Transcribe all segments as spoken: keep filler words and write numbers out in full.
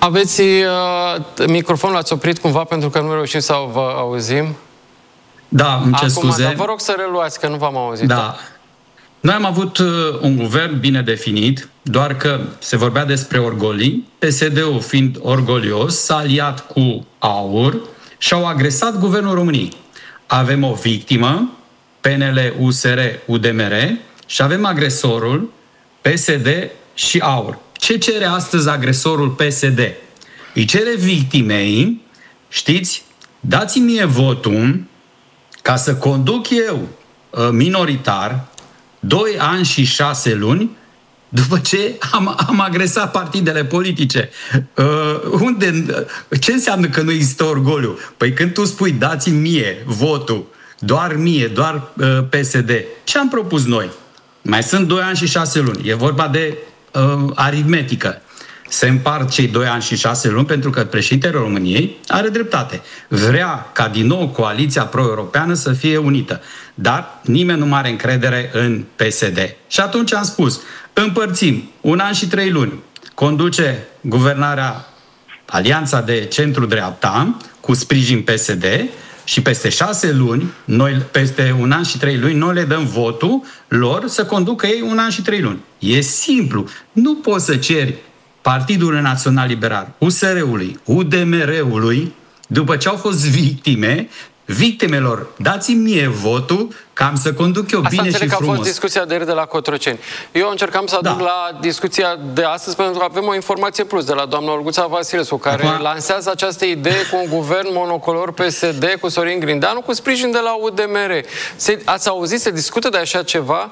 Aveți uh, microfonul, l-ați oprit cumva pentru că nu reușim să vă auzim? Da, îmi cer Acum, scuze. dar vă rog să reluați, că nu v-am auzit. Da. Noi am avut uh, un guvern bine definit, doar că se vorbea despre orgolii. P S D-ul, fiind orgolios, s-a aliat cu AUR și au agresat guvernul României. Avem o victimă, P N L, U S R, U D M R, și avem agresorul, P S D și AUR. Ce cere astăzi agresorul P S D? Îi cere victimei, știți, dați-mi mie votul ca să conduc eu minoritar doi ani și șase luni după ce am, am agresat partidele politice. Uh, unde, ce înseamnă că nu există orgoliu? Păi când tu spui dați-mi mie votul, doar mie, doar uh, P S D, ce am propus noi? Mai sunt doi ani și șase luni. E vorba de uh, aritmetică. Se împart cei doi ani și șase luni pentru că președintele României are dreptate. Vrea ca din nou coaliția pro-europeană să fie unită. Dar nimeni nu mai are încredere în P S D. Și atunci am spus, împărțim un an și trei luni. Conduce guvernarea Alianța de Centru-Dreapta cu sprijin P S D și peste șase luni, noi, peste un an și trei luni, noi le dăm votul lor să conducă ei un an și trei luni. E simplu. Nu poți să ceri Partidul Național Liberal, U S R-ului, U D M R-ului, după ce au fost victime, victimelor, dați-mi mie votul ca am să conduc eu Asta bine și frumos. Asta că a fost discuția de ieri de la Cotroceni. Eu încercam să aduc da. la discuția de astăzi pentru că avem o informație plus de la doamna Olguța Vasilescu, care Acum... lansează această idee cu un guvern monocolor P S D cu Sorin Grindeanu cu sprijin de la U D M R. Se, ați auzit, se discută de așa ceva?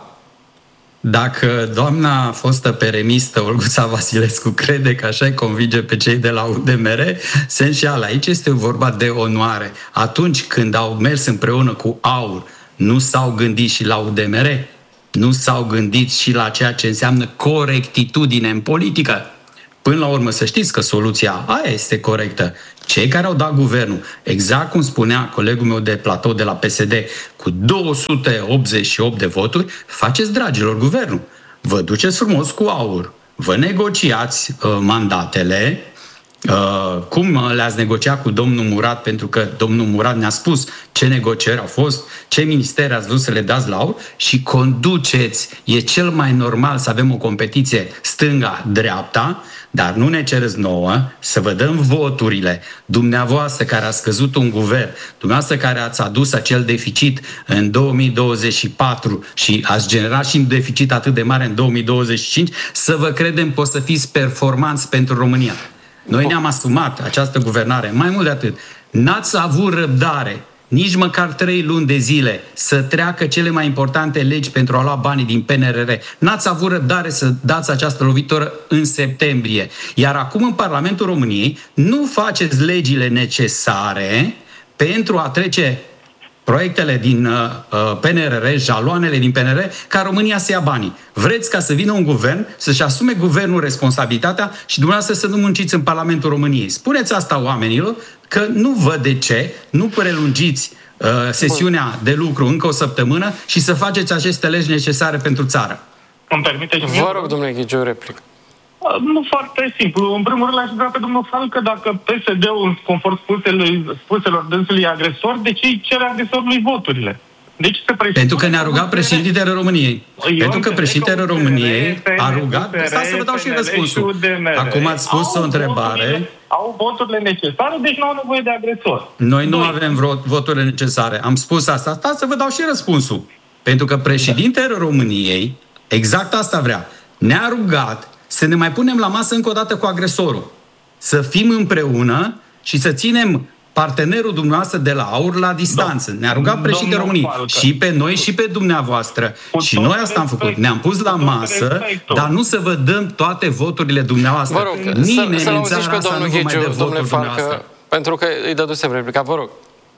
Dacă doamna fostă peremistă Olguța Vasilescu crede că așa îi convinge pe cei de la U D M R, se înșeală. Aici este vorba de onoare. Atunci când au mers împreună cu AUR, nu s-au gândit și la U D M R? Nu s-au gândit și la ceea ce înseamnă corectitudine în politică? Până la urmă să știți că soluția aia este corectă. Cei care au dat guvernul, exact cum spunea colegul meu de platou de la P S D, cu două sute optzeci și opt de voturi, faceți, dragilor, guvernul. Vă duceți frumos cu AUR, vă negociați uh, mandatele, uh, cum le-ați negociat cu domnul Murat, pentru că domnul Murat ne-a spus ce negocieri au fost, ce ministeri ați vrut să le dați la AUR și conduceți. E cel mai normal să avem o competiție stânga-dreapta, dar nu ne cereți nouă să vă dăm voturile. Dumneavoastră care ați scăzut un guvern, dumneavoastră care ați adus acel deficit în două mii douăzeci și patru și ați generat și un deficit atât de mare în două mii douăzeci și cinci, să vă credem că o să fiți performanți pentru România. Noi ne-am asumat această guvernare. Mai mult de atât, n-ați avut răbdare nici măcar trei luni de zile să treacă cele mai importante legi pentru a lua banii din P N R R. N-ați avut răbdare să dați această lovitură în septembrie. Iar acum în Parlamentul României nu faceți legile necesare pentru a trece proiectele din uh, P N R R, jaloanele din P N R R, ca România să ia banii. Vreți ca să vină un guvern, să-și asume guvernul responsabilitatea și dumneavoastră să nu munciți în Parlamentul României. Spuneți asta oamenilor, că nu văd de ce nu prelungiți uh, sesiunea de lucru încă o săptămână și să faceți aceste legi necesare pentru țară. Îmi permiteți? Vă rog, domnule Ghigiu, replică. Nu foarte simplu. În primul rând, l-aș vrea pe domnul Fal că dacă P S D-ul, conform spuselor, spuselor dânsului agresor, de ce îi cere agresorului voturile? Deci Pentru că ne-a rugat președintele României. Eu Pentru că președintele României a rugat... Stai să vă dau și răspunsul. Acum ați spus o întrebare. Au voturile necesare, deci nu au nevoie de agresor. Noi nu avem vreo voturile necesare. Am spus asta. Stai să vă dau și răspunsul. Pentru că președintele României, exact asta vrea, ne-a rugat să ne mai punem la masă încă o dată cu agresorul. Să fim împreună și să ținem partenerul dumneavoastră de la AUR la distanță. Da. Ne-a rugat președintele României. Și pe noi și pe dumneavoastră. Cu și noi asta am făcut. Ne-am pus la masă, respectul. Dar nu să vă dăm toate voturile dumneavoastră. Vă rog, nimeni să, în țara asta nu vă mai dă voturi dumneavoastră. Pentru că îi dădusem replica. Vă rog.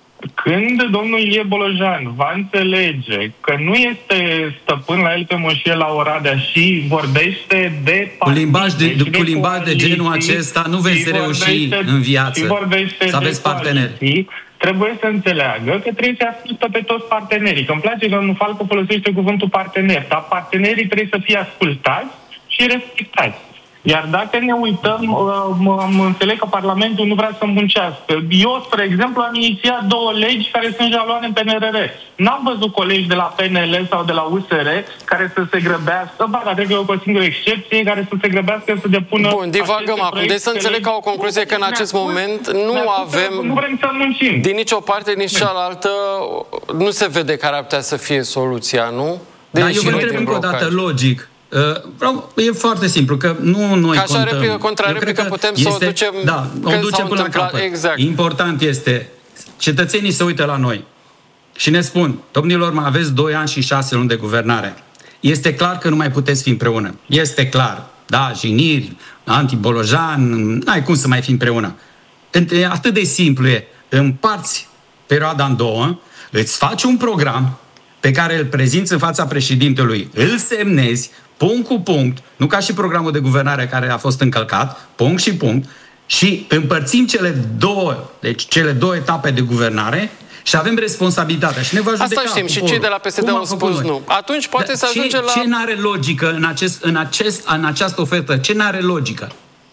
Când domnul Ilie Bolojan va înțelege că nu este stăpân la el pe moșie la Oradea și vorbește de partide, cu limbaj de, de, cu limbaj de genul acesta nu veți reuși în viață să aveți parteneri. Trebuie să înțeleagă că trebuie să ascultă pe toți partenerii. Că îmi place că domnul Falco folosește cuvântul partener, dar partenerii trebuie să fie ascultați și respectați. Iar dacă ne uităm, am înțeleg că Parlamentul nu vrea să muncească. Eu, spre exemplu, am inițiat două legi care sunt jaloane în P N R R. N-am văzut colegi de la P N L sau de la U S R care să se grăbească, ba, dar cred că e o singură excepție, care să se grăbească să depună... Bun, divagăm acum. Deci să înțeleg ca o concluzie că în acest moment nu avem... Nu vrem să muncim. Din nicio parte, nici cealaltă, nu se vede care ar putea să fie soluția, nu? Dar eu vă întreb încă o dată, logic. Uh, e foarte simplu, că nu noi Ca așa contăm. replică contra replică putem este, să o ducem, da, o ducem până la capăt. Exact. Important este, cetățenii se uită la noi și ne spun, domnilor, mai aveți doi ani și șase luni de guvernare. Este clar că nu mai puteți fi împreună. Este clar. Da, jigniri, anti-Bolojan, n-ai cum să mai fi împreună. Atât de simplu e. Împarți perioada în două, îți faci un program pe care îl prezinți în fața președintelui, îl semnezi, punct cu punct, nu ca și programul de guvernare care a fost încălcat, punct și punct, și împărțim cele două, deci cele două etape de guvernare și avem responsabilitatea. Și ne va judeca asta știm, poporul. Și cei de la P S D au spus nu. Atunci poate Dar să ce, ajunge la... Ce n-are logică în, acest, în, acest, în această ofertă? Ce n-are logică?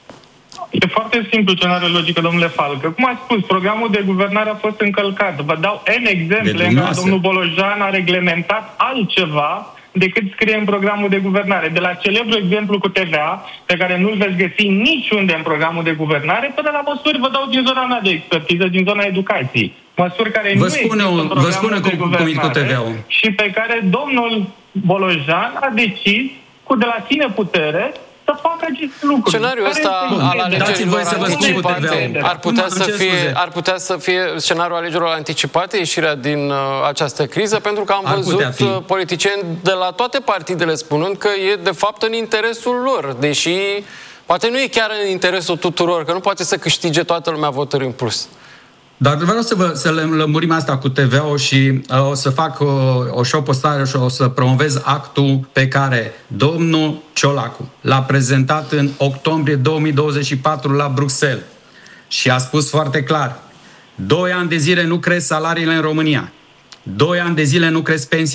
E foarte simplu ce nu are logică, domnule Falcă. Cum ați spus, programul de guvernare a fost încălcat. Vă dau N exemple în care domnul Bolojan a reglementat altceva decât scrie în programul de guvernare. De la celebru exemplu cu T V A, pe care nu-l veți găsi niciunde în programul de guvernare, până la măsuri, vă dau din zona mea de expertiză, din zona educației. Măsuri care vă nu spune există un, în programul vă spune de cum, guvernare cum e cu T V A-ul. Și pe care domnul Bolojan a decis, cu de la sine putere, să facă aceste lucruri. Scenariul ăsta al alegerilor anticipate ar putea să fie, ar putea să fie scenariul alegerilor anticipate, ieșirea din uh, această criză, pentru că am ar văzut politicieni de la toate partidele spunând că e de fapt în interesul lor, deși poate nu e chiar în interesul tuturor, că nu poate să câștige toată lumea voturi în plus. Dar vreau să, vă, să le lămurim asta cu T V A-ul și uh, o să fac o, o și o postare și o să promovez actul pe care domnul Ciolacu l-a prezentat în octombrie două mii douăzeci și patru la Bruxelles și a spus foarte clar: doi ani de zile nu cresc salariile în România, doi ani de zile nu cresc pensii